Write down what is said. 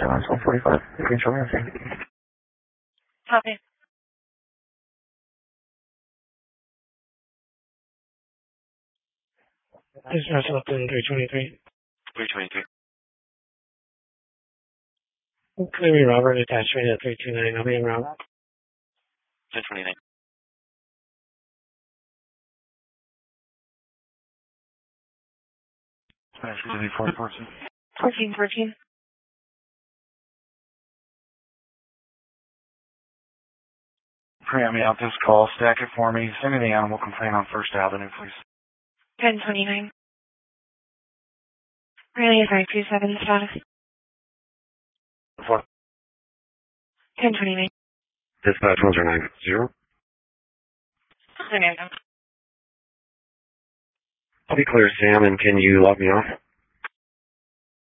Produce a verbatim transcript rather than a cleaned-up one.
Airlines one forty-five. You can show me anything. Copy. Dispatch left in three twenty-three. three twenty-three. Clear me, Robert. Attachment at three two nine. I'll be in route. ten twenty-nine. Spanish City four fourteen. fourteen fourteen. Grant me out this call. Stack it for me. Send me the animal complaint on First Avenue, please. ten twenty-nine. Relay five two seven status. What? ten twenty-nine. Dispatch one zero nine zero. Fernando. I'll be clear, Sam, and can you log me off?